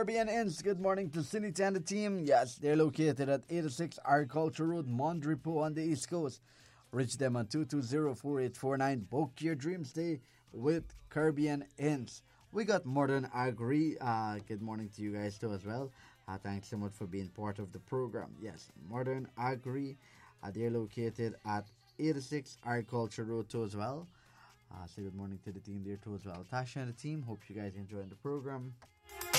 Caribbean Inns, good morning to Sinita and the team. Yes, they're located at 86 Agriculture Road, Mondripo on the East Coast. Reach them on 220-4849. Book your dream stay with Caribbean Inns. We got Modern Agri. Good morning to you guys too as well. Thanks so much for being part of the program. Yes, Modern Agri. They're located at 86 Agriculture Road too as well. Say good morning to the team there too as well. Tasha and the team, hope you guys enjoying the program.